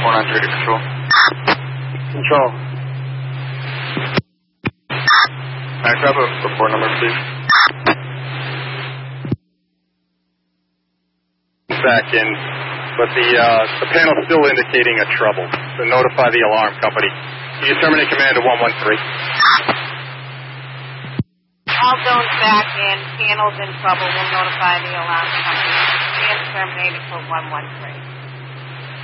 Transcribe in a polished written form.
493 to control. Control. Back up, report number, please. Back in, but the panel's still indicating a trouble. So notify the alarm company. Can you terminate command to 113? All zones back in, panel's in trouble. We'll notify the alarm company. Command terminated for 113.